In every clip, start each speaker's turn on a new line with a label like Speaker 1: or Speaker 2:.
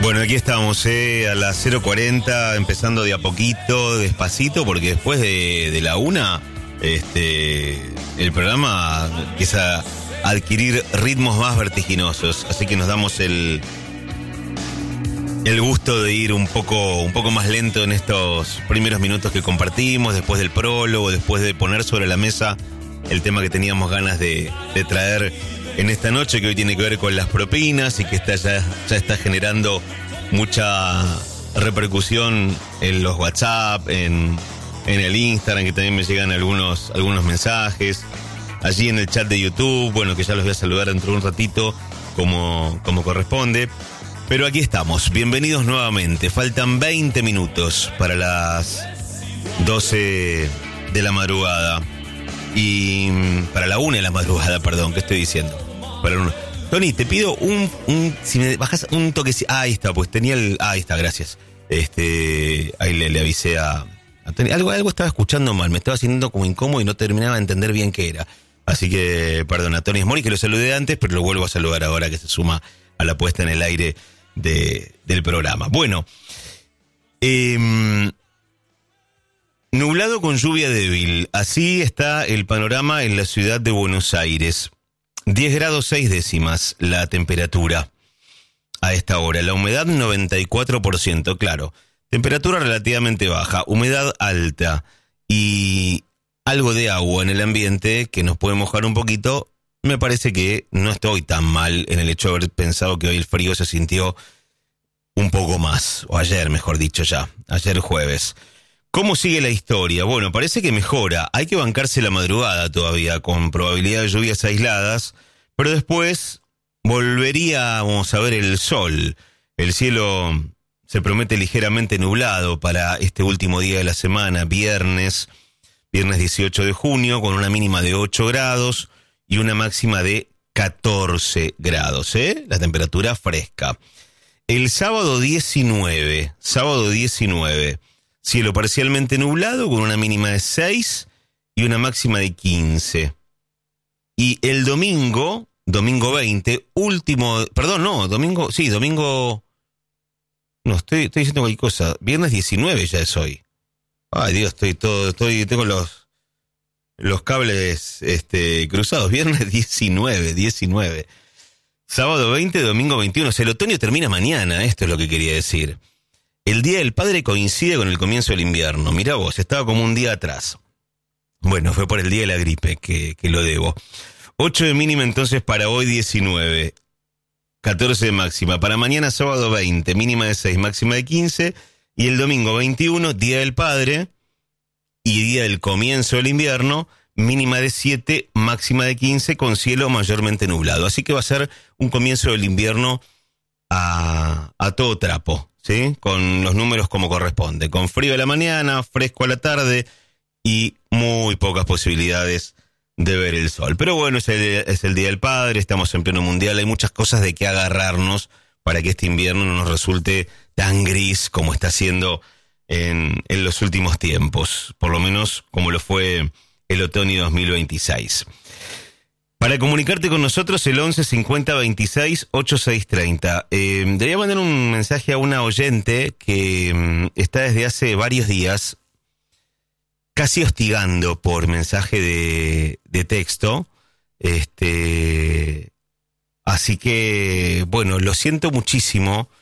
Speaker 1: Bueno, aquí estamos, a las 0:40, empezando de a poquito, despacito, porque después de la 1, el programa empieza a adquirir ritmos más vertiginosos, así que nos damos el gusto de ir un poco más lento en estos primeros minutos que compartimos, después del prólogo, después de poner sobre la mesa el tema que teníamos ganas de traer en esta noche, que hoy tiene que ver con las propinas y que ya está generando mucha repercusión en los WhatsApp, en el Instagram, que también me llegan algunos mensajes, allí en el chat de YouTube, bueno, que ya los voy a saludar dentro de un ratito como corresponde. Pero aquí estamos, bienvenidos nuevamente. Faltan 20 minutos para las 12 de la madrugada. Y para la 1 de la madrugada, perdón, ¿qué estoy diciendo? Para la 1. Tony, te pido si me bajas un toque. Ahí está, pues tenía ahí está, gracias. Ahí le avisé a Tony. Algo estaba escuchando mal, me estaba sintiendo como incómodo y no terminaba de entender bien qué era. Así que, perdón, a Tony Smori, que lo saludé antes, pero lo vuelvo a saludar ahora que se suma a la puesta en el aire del programa. Bueno, nublado con lluvia débil. Así está el panorama en la ciudad de Buenos Aires. 10 grados 6 décimas la temperatura a esta hora. La humedad 94%, claro. Temperatura relativamente baja, humedad alta y algo de agua en el ambiente que nos puede mojar un poquito. Me parece que no estoy tan mal en el hecho de haber pensado que hoy el frío se sintió un poco más, o ayer, mejor dicho ya, ayer jueves. ¿Cómo sigue la historia? Bueno, parece que mejora. Hay que bancarse la madrugada todavía, con probabilidad de lluvias aisladas, pero después volveríamos a ver el sol. El cielo se promete ligeramente nublado para este último día de la semana, viernes 18 de junio, con una mínima de 8 grados y una máxima de 14 grados, la temperatura fresca. El sábado 19, cielo parcialmente nublado con una mínima de 6 y una máxima de 15. Y el domingo 20, no, estoy diciendo cualquier cosa, viernes 19 ya es hoy. Ay Dios, tengo los cables cruzados. Viernes 19. Sábado 20, domingo 21. O sea, el otoño termina mañana, esto es lo que quería decir. El Día del Padre coincide con el comienzo del invierno. Mirá vos, estaba como un día atrás. Bueno, fue por el Día de la Gripe que lo debo. 8 de mínima entonces para hoy 19. 14 de máxima. Para mañana sábado 20, mínima de 6, máxima de 15. Y el domingo 21, Día del Padre y Día del Comienzo del Invierno, mínima de 7, máxima de 15, con cielo mayormente nublado. Así que va a ser un comienzo del invierno a todo trapo, ¿sí? Con los números como corresponde. Con frío a la mañana, fresco a la tarde y muy pocas posibilidades de ver el sol. Pero bueno, es el Día del Padre, estamos en pleno mundial, hay muchas cosas de qué agarrarnos para que este invierno no nos resulte tan gris como está siendo en los últimos tiempos, por lo menos como lo fue el otoño 2026. Para comunicarte con nosotros, el 11 50 26 86 30. Debería mandar un mensaje a una oyente que está desde hace varios días casi hostigando por mensaje de texto. Así que, bueno, lo siento muchísimo.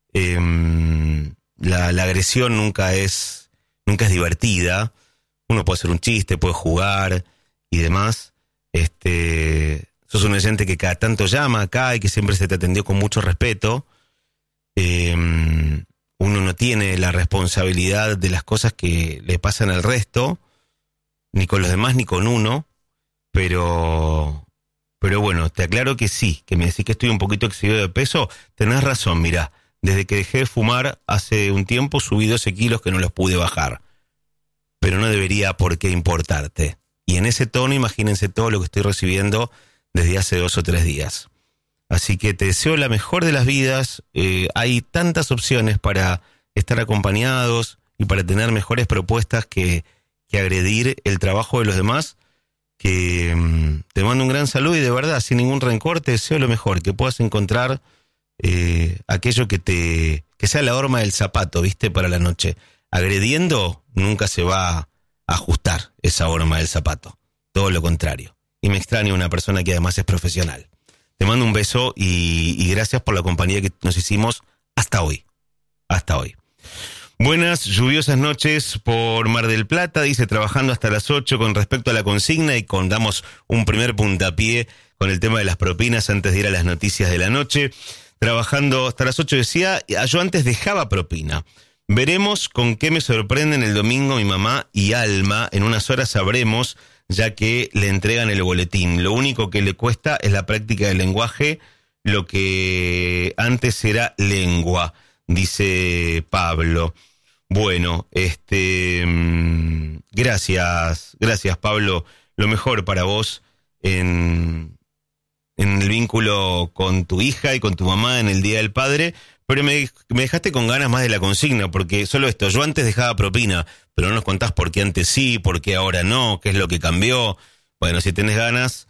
Speaker 1: La agresión nunca es divertida. Uno puede hacer un chiste, puede jugar y demás. Sos un oyente que cada tanto llama acá y que siempre se te atendió con mucho respeto. Uno no tiene la responsabilidad de las cosas que le pasan al resto, ni con los demás ni con uno, pero bueno, te aclaro que sí, que me decís que estoy un poquito excedido de peso. Tenés razón, mirá, desde que dejé de fumar hace un tiempo subí 12 kilos que no los pude bajar, pero no debería por qué importarte. Y en ese tono, imagínense todo lo que estoy recibiendo desde hace 2 o 3 días. Así que te deseo la mejor de las vidas. Hay tantas opciones para estar acompañados y para tener mejores propuestas que agredir el trabajo de los demás, que te mando un gran saludo y de verdad, sin ningún rencor, te deseo lo mejor, que puedas encontrar aquello que sea la horma del zapato, ¿viste? Para la noche. Agrediendo nunca se va a ajustar esa horma del zapato. Todo lo contrario. Y me extraña una persona que además es profesional. Te mando un beso y gracias por la compañía que nos hicimos hasta hoy. Hasta hoy. Buenas, lluviosas noches por Mar del Plata, dice, trabajando hasta las 8 con respecto a la consigna y damos un primer puntapié con el tema de las propinas antes de ir a las noticias de la noche. Trabajando hasta las 8 decía, yo antes dejaba propina. Veremos con qué me sorprenden el domingo mi mamá y Alma. En unas horas sabremos, ya que le entregan el boletín. Lo único que le cuesta es la práctica del lenguaje, lo que antes era lengua, dice Pablo. Bueno, gracias Pablo, lo mejor para vos en el vínculo con tu hija y con tu mamá en el Día del Padre, pero me dejaste con ganas más de la consigna, porque solo esto, yo antes dejaba propina, pero no nos contás por qué antes sí, por qué ahora no, qué es lo que cambió. Bueno, si tenés ganas,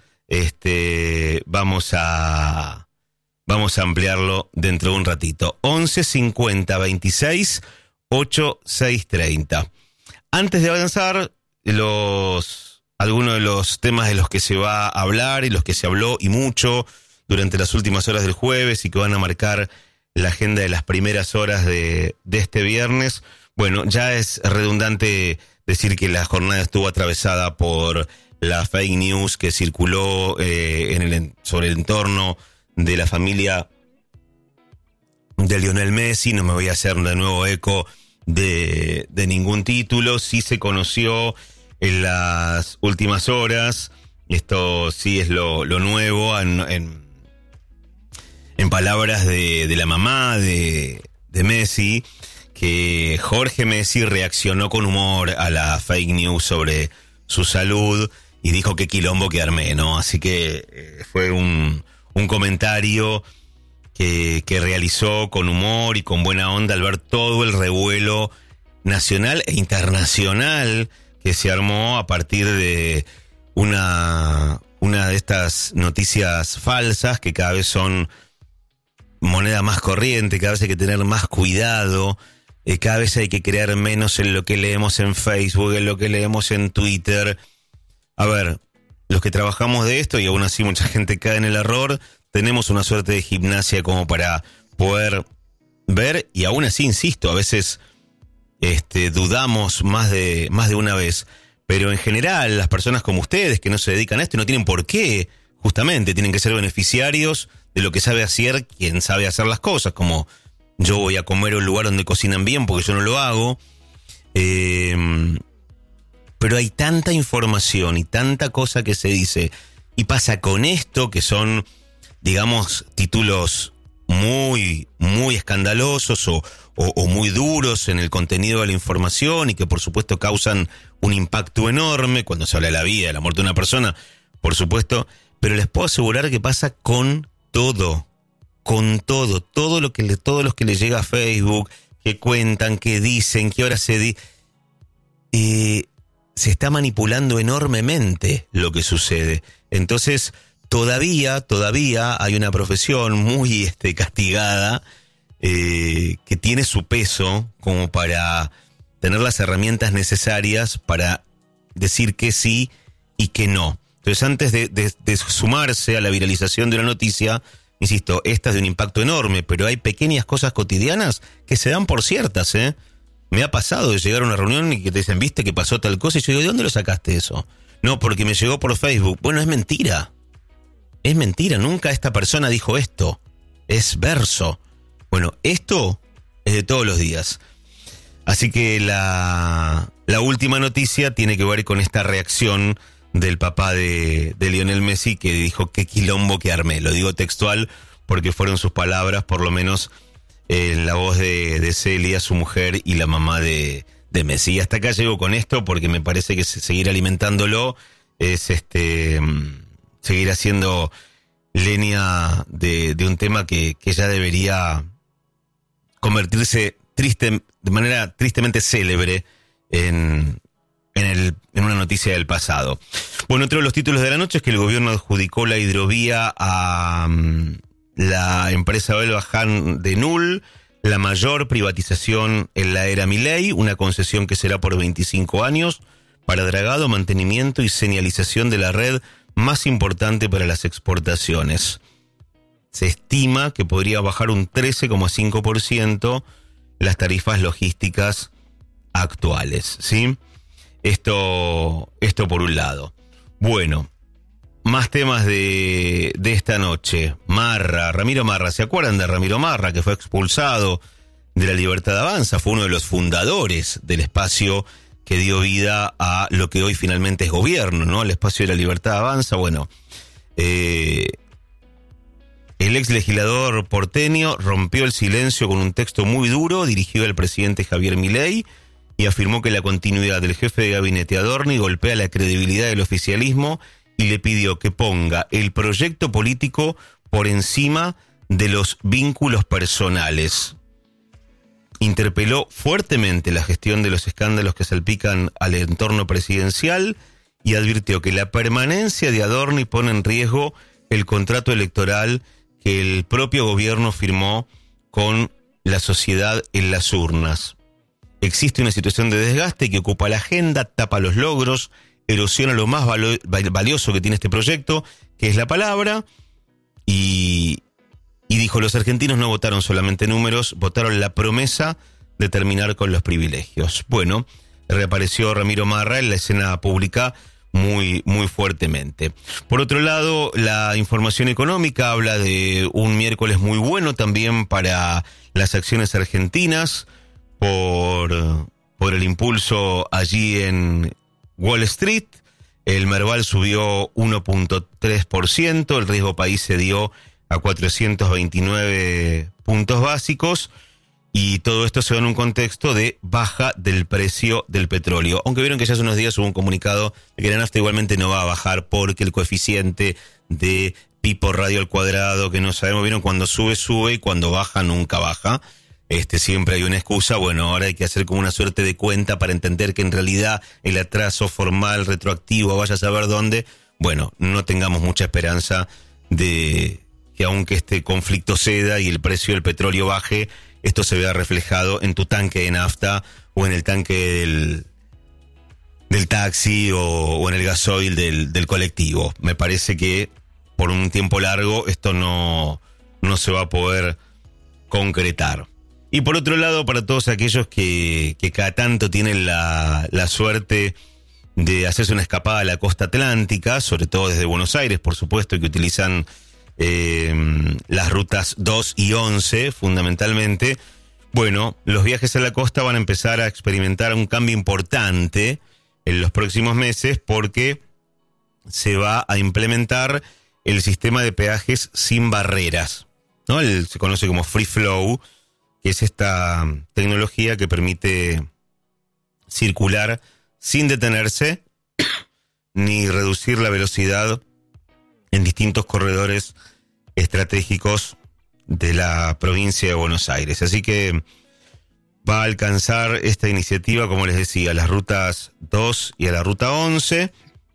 Speaker 1: vamos a ampliarlo dentro de un ratito. 11 50 26 8 6 30. Antes de avanzar, algunos de los temas de los que se va a hablar y los que se habló y mucho durante las últimas horas del jueves y que van a marcar la agenda de las primeras horas de este viernes. Bueno, ya es redundante decir que la jornada estuvo atravesada por la fake news que circuló sobre el entorno de la familia de Lionel Messi. No me voy a hacer de nuevo eco de ningún título. Sí se conoció en las últimas horas, esto sí es lo nuevo, en palabras de la mamá de Messi, que Jorge Messi reaccionó con humor a la fake news sobre su salud y dijo qué quilombo que armé, ¿no? Así que fue un comentario que realizó con humor y con buena onda al ver todo el revuelo nacional e internacional que se armó a partir de una de estas noticias falsas que cada vez son moneda más corriente, cada vez hay que tener más cuidado, cada vez hay que creer menos en lo que leemos en Facebook, en lo que leemos en Twitter. A ver, los que trabajamos de esto, y aún así mucha gente cae en el error, tenemos una suerte de gimnasia como para poder ver, y aún así, insisto, a veces dudamos más de una vez, pero en general las personas como ustedes que no se dedican a esto y no tienen por qué, justamente tienen que ser beneficiarios de lo que sabe hacer quien sabe hacer las cosas, como yo voy a comer a un lugar donde cocinan bien porque yo no lo hago, pero hay tanta información y tanta cosa que se dice, y pasa con esto que son, digamos, títulos muy, muy escandalosos o muy duros en el contenido de la información y que por supuesto causan un impacto enorme cuando se habla de la vida, de la muerte de una persona, por supuesto, pero les puedo asegurar que pasa con todo, todos los que les llega a Facebook, que cuentan, que dicen, que ahora se está manipulando enormemente lo que sucede. Entonces, todavía hay una profesión muy castigada, que tiene su peso como para tener las herramientas necesarias para decir que sí y que no. Entonces, antes de sumarse a la viralización de una noticia, insisto, esta es de un impacto enorme, pero hay pequeñas cosas cotidianas que se dan por ciertas, ¿eh? Me ha pasado de llegar a una reunión y que te dicen, ¿viste que pasó tal cosa? Y yo digo, ¿de dónde lo sacaste eso? No, porque me llegó por Facebook. Bueno, es mentira. Es mentira, nunca esta persona dijo esto. Es verso. Bueno, esto es de todos los días. Así que la última noticia tiene que ver con esta reacción del papá de Lionel Messi, que dijo qué quilombo que armé. Lo digo textual porque fueron sus palabras, por lo menos en la voz de Celia, su mujer, y la mamá de Messi. Y hasta acá llego con esto porque me parece que seguir alimentándolo es seguir haciendo leña de un tema que ya debería convertirse de manera tristemente célebre en una noticia del pasado. Bueno, otro de los títulos de la noche es que el gobierno adjudicó la hidrovía a la empresa Belbaján de Null, la mayor privatización en la era Milei, una concesión que será por 25 años para dragado, mantenimiento y señalización de la red más importante para las exportaciones. Se estima que podría bajar un 13,5% las tarifas logísticas actuales, ¿sí? Esto por un lado. Bueno, más temas de esta noche. Ramiro Marra, ¿se acuerdan de Ramiro Marra, que fue expulsado de la Libertad Avanza? Fue uno de los fundadores del espacio que dio vida a lo que hoy finalmente es gobierno, ¿no? El espacio de la Libertad Avanza. Bueno, el ex legislador porteño rompió el silencio con un texto muy duro dirigido al presidente Javier Milei y afirmó que la continuidad del jefe de gabinete Adorni golpea la credibilidad del oficialismo y le pidió que ponga el proyecto político por encima de los vínculos personales. Interpeló fuertemente la gestión de los escándalos que salpican al entorno presidencial y advirtió que la permanencia de Adorni pone en riesgo el contrato electoral que el propio gobierno firmó con la sociedad en las urnas. Existe una situación de desgaste que ocupa la agenda, tapa los logros, erosiona lo más valioso que tiene este proyecto, que es la palabra, y dijo, los argentinos no votaron solamente números, votaron la promesa de terminar con los privilegios. Bueno, reapareció Ramiro Marra en la escena pública muy, muy fuertemente. Por otro lado, la información económica habla de un miércoles muy bueno también para las acciones argentinas por el impulso allí en Wall Street. El Merval subió 1.3%, el riesgo país se dio a 429 puntos básicos y todo esto se da en un contexto de baja del precio del petróleo. Aunque vieron que ya hace unos días hubo un comunicado de que la nafta igualmente no va a bajar porque el coeficiente de pi por radio al cuadrado, que no sabemos, vieron, cuando sube y cuando baja nunca baja. Siempre hay una excusa. Bueno, ahora hay que hacer como una suerte de cuenta para entender que en realidad el atraso formal, retroactivo, vaya a saber dónde. Bueno, no tengamos mucha esperanza de que aunque este conflicto ceda y el precio del petróleo baje, esto se vea reflejado en tu tanque de nafta o en el tanque del taxi o en el gasoil del colectivo. Me parece que por un tiempo largo esto no se va a poder concretar. Y por otro lado, para todos aquellos que cada tanto tienen la suerte de hacerse una escapada a la costa atlántica, sobre todo desde Buenos Aires, por supuesto, que utilizan las rutas 2 y 11, fundamentalmente, bueno, los viajes a la costa van a empezar a experimentar un cambio importante en los próximos meses porque se va a implementar el sistema de peajes sin barreras, ¿no? Se conoce como Free Flow, que es esta tecnología que permite circular sin detenerse ni reducir la velocidad en distintos corredores estratégicos de la provincia de Buenos Aires. Así que va a alcanzar esta iniciativa, como les decía, a las rutas 2 y a la ruta 11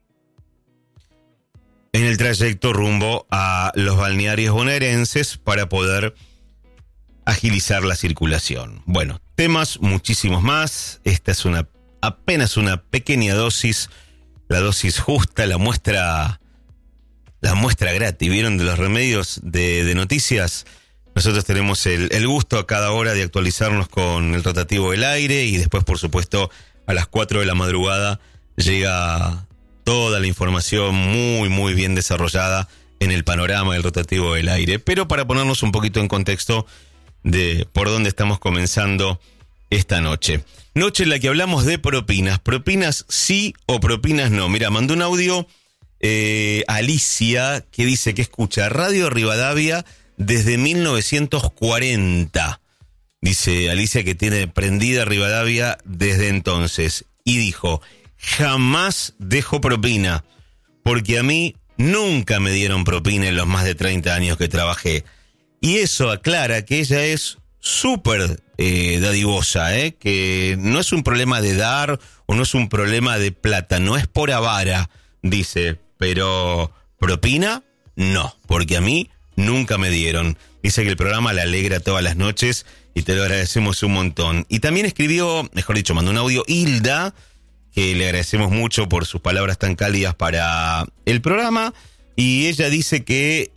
Speaker 1: en el trayecto rumbo a los balnearios bonaerenses para poder agilizar la circulación. Bueno, temas muchísimos más. Esta es apenas una pequeña dosis, la dosis justa, la muestra gratis. ¿Vieron de los remedios de noticias? Nosotros tenemos el gusto a cada hora de actualizarnos con el rotativo del aire y después, por supuesto, a las 4 de la madrugada llega toda la información muy, muy bien desarrollada en el panorama del rotativo del aire. Pero para ponernos un poquito en contexto de por dónde estamos comenzando esta noche. Noche en la que hablamos de propinas. Propinas sí o propinas no. Mira, mandó un audio Alicia que dice que escucha Radio Rivadavia desde 1940. Dice Alicia que tiene prendida Rivadavia desde entonces. Y dijo, jamás dejo propina, porque a mí nunca me dieron propina en los más de 30 años que trabajé. Y eso aclara que ella es súper dadivosa, que no es un problema de dar o no es un problema de plata, no es por avara, dice, pero propina, no, porque a mí nunca me dieron. Dice que el programa le alegra todas las noches y te lo agradecemos un montón. Y también escribió, mejor dicho, mandó un audio Hilda, que le agradecemos mucho por sus palabras tan cálidas para el programa. Y ella dice que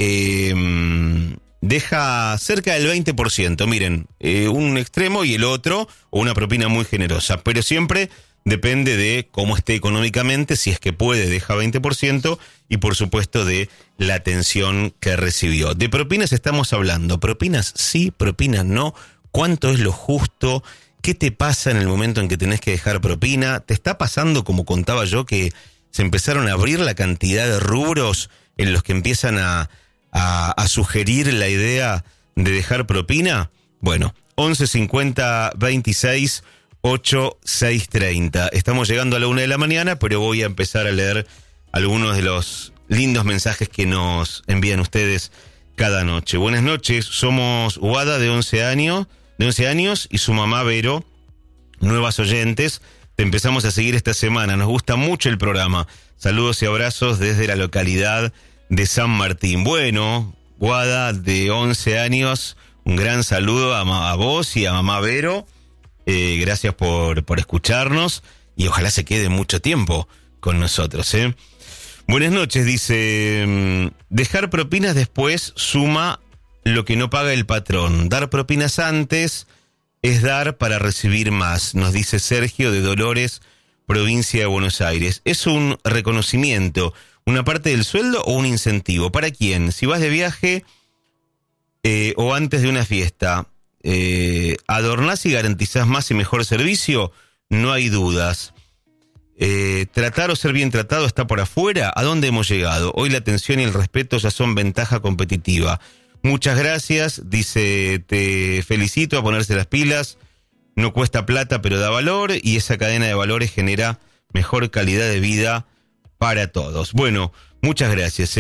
Speaker 1: deja cerca del 20%. Miren, un extremo y el otro, o una propina muy generosa. Pero siempre depende de cómo esté económicamente. Si es que puede, deja 20%. Y por supuesto de la atención que recibió. De propinas estamos hablando. Propinas sí, propinas no. ¿Cuánto es lo justo? ¿Qué te pasa en el momento en que tenés que dejar propina? ¿Te está pasando, como contaba yo, que se empezaron a abrir la cantidad de rubros en los que empiezan a sugerir la idea de dejar propina? Bueno, 11 50 26 8 6 30. Estamos llegando a la 1 de la mañana, pero voy a empezar a leer algunos de los lindos mensajes que nos envían ustedes cada noche. Buenas noches, somos Guada de 11 años y su mamá Vero, nuevas oyentes. Te empezamos a seguir esta semana, nos gusta mucho el programa. Saludos y abrazos desde la localidad de San Martín. Bueno, Guada de 11 años, un gran saludo a vos y a mamá Vero. Gracias por escucharnos y ojalá se quede mucho tiempo con nosotros. Buenas noches, dice, dejar propinas después suma lo que no paga el patrón. Dar propinas antes es dar para recibir más, nos dice Sergio de Dolores, provincia de Buenos Aires. ¿Es un reconocimiento, una parte del sueldo o un incentivo? ¿Para quién? Si vas de viaje o antes de una fiesta, ¿adornás y garantizás más y mejor servicio? No hay dudas. Tratar o ser bien tratado está por afuera. ¿A dónde hemos llegado? Hoy la atención y el respeto ya son ventaja competitiva. Muchas gracias, dice, te felicito a ponerse las pilas, no cuesta plata pero da valor y esa cadena de valores genera mejor calidad de vida para todos. Bueno, muchas gracias,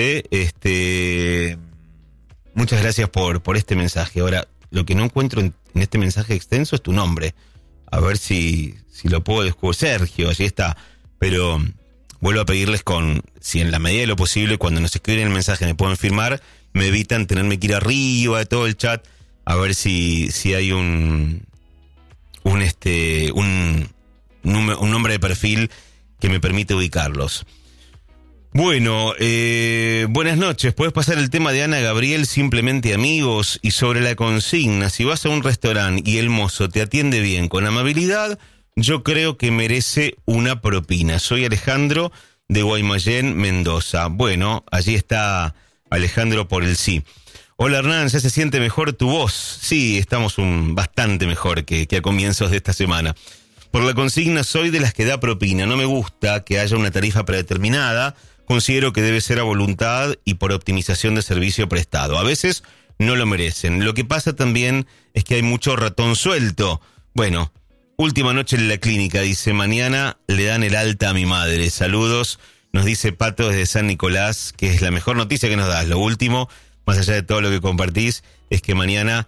Speaker 1: muchas gracias por este mensaje. Ahora, lo que no encuentro en este mensaje extenso es tu nombre. A ver si lo puedo descubrir. Sergio, allí está. Pero vuelvo a pedirles si en la medida de lo posible, cuando nos escriben el mensaje me pueden firmar, me evitan tenerme que ir arriba de todo el chat, a ver si hay un nombre de perfil que me permite ubicarlos. Bueno, buenas noches. ¿Puedes pasar el tema de Ana Gabriel, simplemente amigos? Y sobre la consigna, si vas a un restaurante y el mozo te atiende bien, con amabilidad, yo creo que merece una propina. Soy Alejandro de Guaymallén, Mendoza. Bueno, allí está Alejandro por el sí. Hola Hernán, ¿ya se siente mejor tu voz? Sí, estamos bastante mejor que a comienzos de esta semana. Por la consigna, soy de las que da propina. No me gusta que haya una tarifa predeterminada. Considero que debe ser a voluntad y por optimización de servicio prestado. A veces no lo merecen. Lo que pasa también es que hay mucho ratón suelto. Bueno, última noche en la clínica, dice, mañana le dan el alta a mi madre. Saludos, nos dice Pato desde San Nicolás, que es la mejor noticia que nos das. Lo último, más allá de todo lo que compartís, es que mañana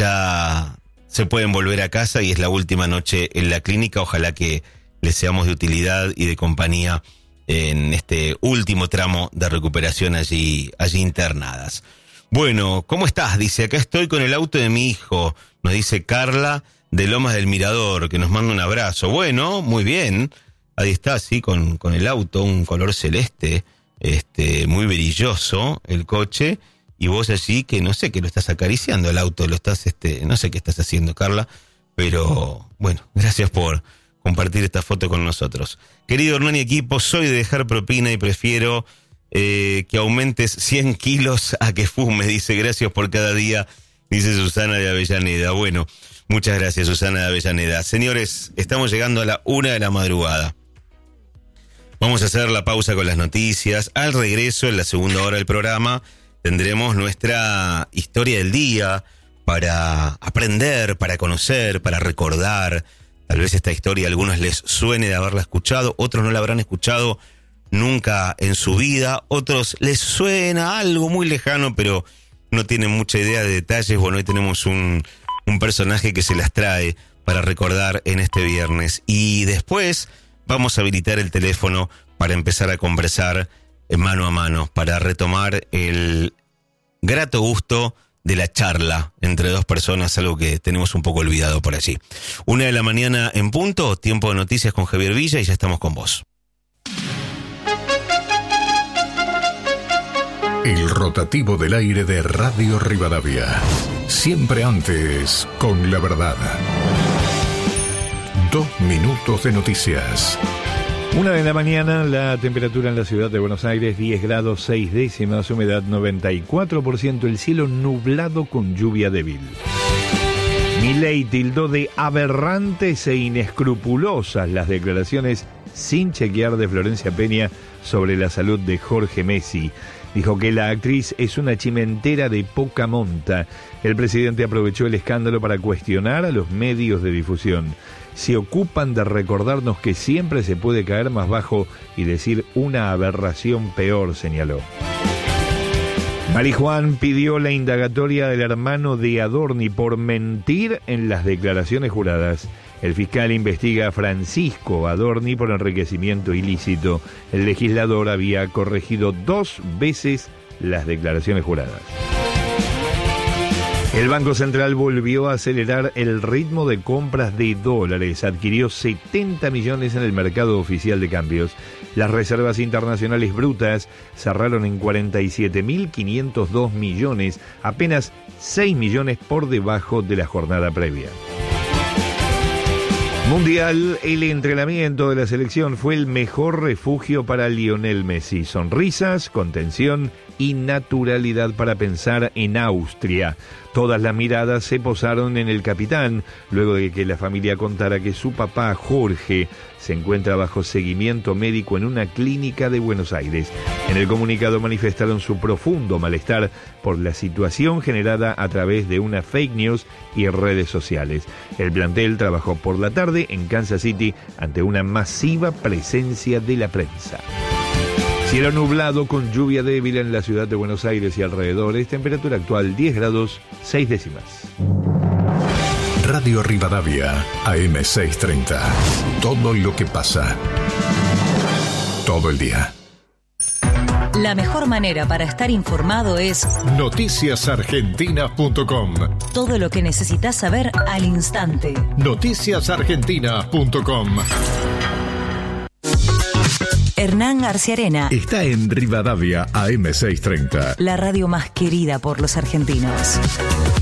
Speaker 1: ya se pueden volver a casa y es la última noche en la clínica. Ojalá que les seamos de utilidad y de compañía en este último tramo de recuperación allí internadas. Bueno, ¿cómo estás? Dice, acá estoy con el auto de mi hijo, nos dice Carla de Lomas del Mirador, que nos manda un abrazo. Bueno, muy bien, ahí está, sí, con el auto, un color celeste, muy brilloso el coche, y vos allí que no sé, que lo estás acariciando el auto, lo estás, no sé qué estás haciendo, Carla, pero bueno, gracias por compartir esta foto con nosotros. Querido Hernán y equipo, soy de dejar propina y prefiero que aumentes 100 kilos a que fumes, dice, gracias por cada día, dice Susana de Avellaneda. Bueno, muchas gracias Susana de Avellaneda. Señores, estamos llegando a la 1 de la madrugada. Vamos a hacer la pausa con las noticias. Al regreso, en la segunda hora del programa, tendremos nuestra historia del día para aprender, para conocer, para recordar. Tal vez esta historia a algunos les suene de haberla escuchado, otros no la habrán escuchado nunca en su vida, otros les suena algo muy lejano, pero no tienen mucha idea de detalles. Bueno, hoy tenemos un personaje que se las trae para recordar en este viernes. Y después vamos a habilitar el teléfono para empezar a conversar mano a mano, para retomar el grato gusto de la charla entre dos personas, algo que tenemos un poco olvidado por allí. 1 de la mañana en punto, tiempo de noticias con Javier Villa y ya estamos con vos.
Speaker 2: El rotativo del aire de Radio Rivadavia. Siempre antes con la verdad. 2 minutos de noticias.
Speaker 3: 1 de la mañana, la temperatura en la ciudad de Buenos Aires, 10 grados 6 décimas, humedad 94%, el cielo nublado con lluvia débil. Milei tildó de aberrantes e inescrupulosas las declaraciones sin chequear de Florencia Peña sobre la salud de Jorge Messi. Dijo que la actriz es una chimentera de poca monta. El presidente aprovechó el escándalo para cuestionar a los medios de difusión. Se ocupan de recordarnos que siempre se puede caer más bajo y decir una aberración peor, señaló. Marijuán pidió la indagatoria del hermano de Adorni por mentir en las declaraciones juradas. El fiscal investiga a Francisco Adorni por enriquecimiento ilícito. El legislador había corregido 2 veces las declaraciones juradas. El Banco Central volvió a acelerar el ritmo de compras de dólares. Adquirió 70 millones en el mercado oficial de cambios. Las reservas internacionales brutas cerraron en 47.502 millones, apenas 6 millones por debajo de la jornada previa. Mundial, el entrenamiento de la selección fue el mejor refugio para Lionel Messi. Sonrisas, contención y naturalidad para pensar en Austria. Todas las miradas se posaron en el capitán, luego de que la familia contara que su papá, Jorge, se encuentra bajo seguimiento médico en una clínica de Buenos Aires. En el comunicado manifestaron su profundo malestar por la situación generada a través de una fake news y redes sociales. El plantel trabajó por la tarde en Kansas City ante una masiva presencia de la prensa. Cielo nublado con lluvia débil en la ciudad de Buenos Aires y alrededores. Temperatura actual 10 grados 6 décimas.
Speaker 2: Radio Rivadavia, AM630. Todo lo que pasa. Todo el día.
Speaker 4: La mejor manera para estar informado es
Speaker 2: noticiasargentinas.com.
Speaker 4: Todo lo que necesitas saber al instante.
Speaker 2: Noticiasargentinas.com.
Speaker 4: Hernán García Arena
Speaker 2: Está en Rivadavia, AM630.
Speaker 4: la radio más querida por los argentinos.